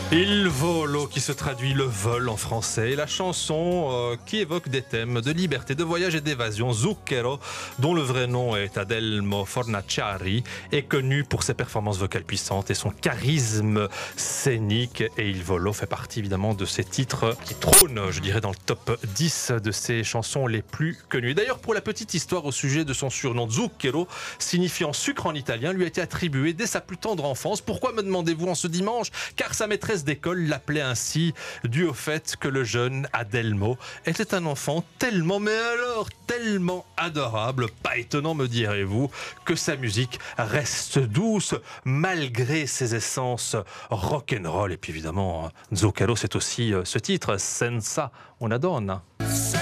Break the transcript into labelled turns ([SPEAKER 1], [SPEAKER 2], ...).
[SPEAKER 1] Il volo qui se traduit le vol en français et la chanson qui évoque des thèmes de liberté, de voyage et d'évasion. Zucchero, dont le vrai nom est Adelmo Fornaciari, est connu pour ses performances vocales puissantes et son charisme scénique. Et Il volo fait partie évidemment de ces titres qui trônent, je dirais, dans le top 10 de ses chansons les plus connues. D'ailleurs, pour la petite histoire au sujet de son surnom, Zucchero, signifiant sucre en italien, lui a été attribué dès sa plus tendre enfance. Pourquoi, me demandez-vous, en ce dimanche? Car sa maîtresse d'école l'appelait ainsi, dû au fait que le jeune Adelmo était un enfant tellement, mais alors tellement adorable, pas étonnant me direz-vous, que sa musique reste douce malgré ses essences rock'n'roll. Et puis évidemment, Zucchero, c'est aussi ce titre, Senza una donna.